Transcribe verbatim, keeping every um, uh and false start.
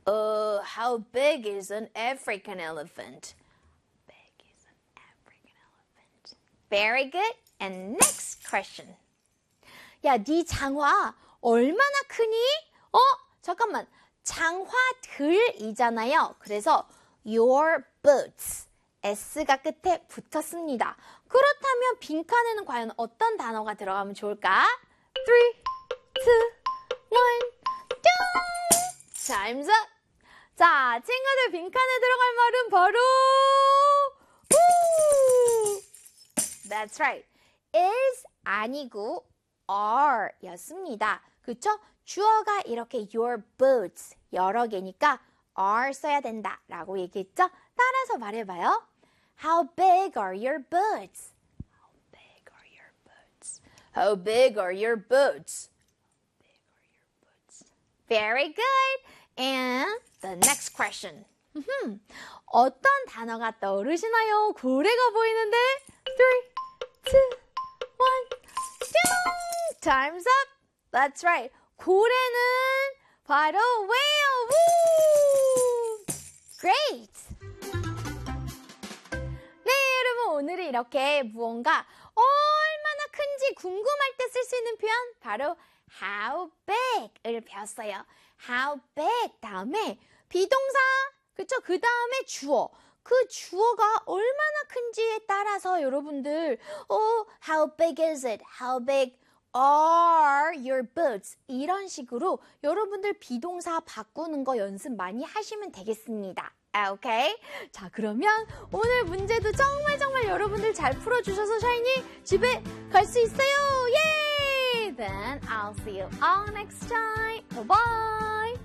Uh, how big is an African elephant? Big is an African elephant. Very good. And next question. 야, 네 장화 얼마나 크니? 어, 잠깐만. 장화들이잖아요. 그래서 your boots. S가 끝에 붙었습니다. 그렇다면 빈칸에는 과연 어떤 단어가 들어가면 좋을까? three, two, one, go! Time's up! 자, 친구들 빈칸에 들어갈 말은 바로 우! That's right. is 아니고 are 였습니다. 그쵸? 주어가 이렇게 your boots 여러 개니까 are 써야 된다 라고 얘기했죠? 따라서 말해봐요. How big are your boots? How big are your boots? How big are your boots? How big are your boots? Very good. And the next question. 어떤 단어가 떠오르시나요? 고래가 보이는데 three, two, one, go! Time's up. That's right. 고래는 바로 whale. Woo! Great. 네, 여러분 오늘은 이렇게 무언가 얼마나 큰지 궁금할 때 쓸 수 있는 표현 바로 how big을 배웠어요. How big 다음에 비동사, 그쵸? 그 다음에 주어. 그 주어가 얼마나 큰지에 따라서 여러분들 어, how big is it? How big are your boots? 이런 식으로 여러분들 비동사 바꾸는 거 연습 많이 하시면 되겠습니다. 오케이? 자, 그러면 오늘 문제도 정말 정말 여러분들 잘 풀어주셔서 샤이니 집에 갈 수 있어요. 예! Then I'll see you all next time. Bye-bye!